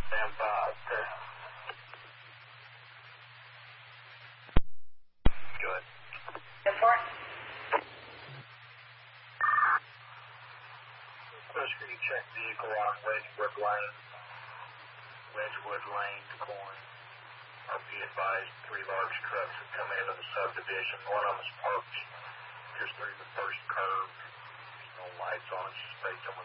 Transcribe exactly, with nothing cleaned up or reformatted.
Stand by. Okay. Good. Report. Chris, can you check vehicle on Wedgewood Lane? Wedgewood Lane, Coin. Or be advised, three large trucks have come into the subdivision. One of them is parked just through the first curve. There's no lights on it, just based on